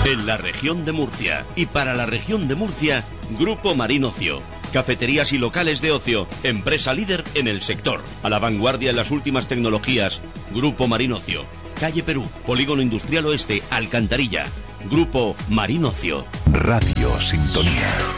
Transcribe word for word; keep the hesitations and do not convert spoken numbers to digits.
En la región de Murcia y para la región de Murcia, Grupo Marín Ocio. Cafeterías y locales de ocio, empresa líder en el sector. A la vanguardia en las últimas tecnologías, Grupo Marín Ocio. Calle Perú, Polígono Industrial Oeste, Alcantarilla. Grupo Marín Ocio. Radio Sintonía.